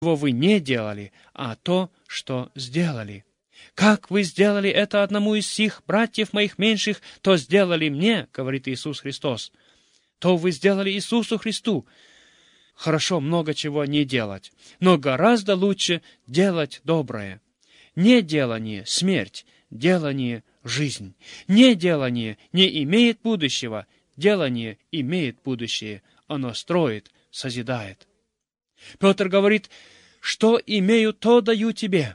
вы не делали, а то, что сделали. Как вы сделали это одному из сих братьев моих меньших, то сделали мне, говорит Иисус Христос. То вы сделали Иисусу Христу. Хорошо много чего не делать, но гораздо лучше делать доброе. Неделание — смерть, делание — жизнь. Неделание не имеет будущего, делание имеет будущее. Оно строит, созидает. Петр говорит: «Что имею, то даю тебе».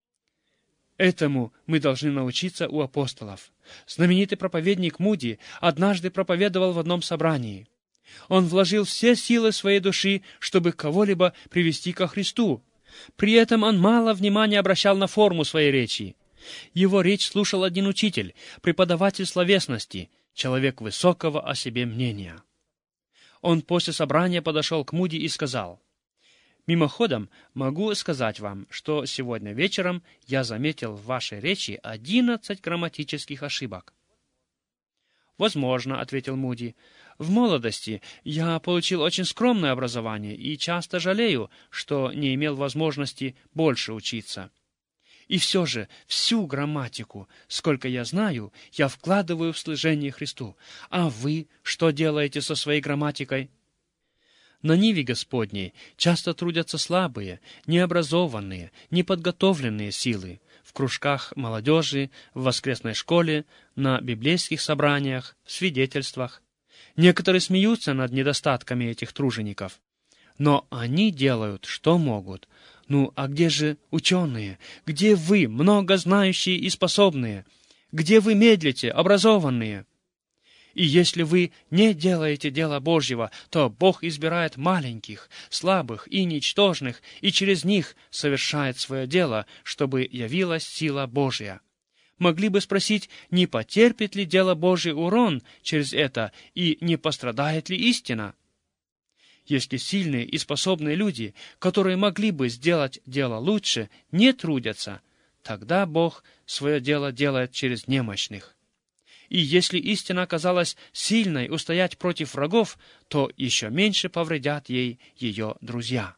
Этому мы должны научиться у апостолов. Знаменитый проповедник Муди однажды проповедовал в одном собрании. Он вложил все силы своей души, чтобы кого-либо привести ко Христу. При этом он мало внимания обращал на форму своей речи. Его речь слушал один учитель, преподаватель словесности, человек высокого о себе мнения. Он после собрания подошел к Муди и сказал: «Мимоходом могу сказать вам, что сегодня вечером я заметил в вашей речи 11 грамматических ошибок». «Возможно», — ответил Муди. «В молодости я получил очень скромное образование и часто жалею, что не имел возможности больше учиться. И все же всю грамматику, сколько я знаю, я вкладываю в служение Христу. А вы что делаете со своей грамматикой?» На ниве Господней часто трудятся слабые, необразованные, неподготовленные силы в кружках молодежи, в воскресной школе, на библейских собраниях, в свидетельствах. Некоторые смеются над недостатками этих тружеников. Но они делают, что могут. Ну, а где же ученые? Где вы, много знающие и способные? Где вы медлите, образованные? И если вы не делаете дела Божьего, то Бог избирает маленьких, слабых и ничтожных, и через них совершает свое дело, чтобы явилась сила Божья. Могли бы спросить, не потерпит ли дело Божие урон через это, и не пострадает ли истина? Если сильные и способные люди, которые могли бы сделать дело лучше, не трудятся, тогда Бог свое дело делает через немощных. И если истина оказалась сильной устоять против врагов, то еще меньше повредят ей ее друзья.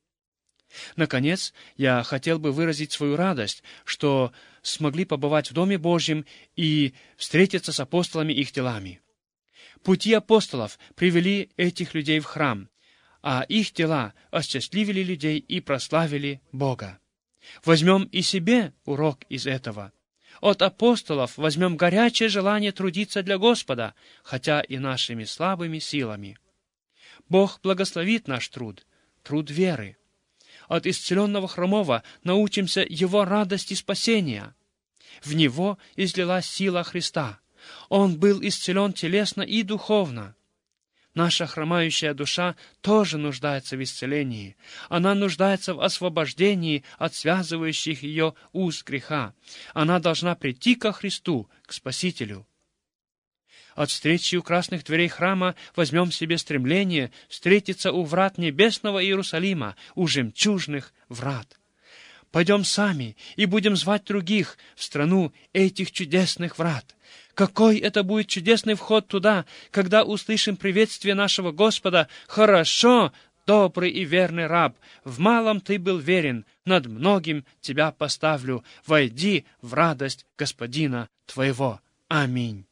Наконец, я хотел бы выразить свою радость, что смогли побывать в Доме Божьем и встретиться с апостолами их делами. Пути апостолов привели этих людей в храм, а их дела осчастливили людей и прославили Бога. Возьмем и себе урок из этого. От апостолов возьмем горячее желание трудиться для Господа, хотя и нашими слабыми силами. Бог благословит наш труд, труд веры. От исцеленного хромого научимся его радости спасения. В него излилась сила Христа. Он был исцелен телесно и духовно. Наша хромающая душа тоже нуждается в исцелении. Она нуждается в освобождении от связывающих ее уз греха. Она должна прийти ко Христу, к Спасителю. От встречи у красных дверей храма возьмем себе стремление встретиться у врат небесного Иерусалима, у жемчужных врат. Пойдем сами и будем звать других в страну этих чудесных врат. Какой это будет чудесный вход туда, когда услышим приветствие нашего Господа: «Хорошо, добрый и верный раб, в малом ты был верен, над многим тебя поставлю, войди в радость Господина твоего». Аминь.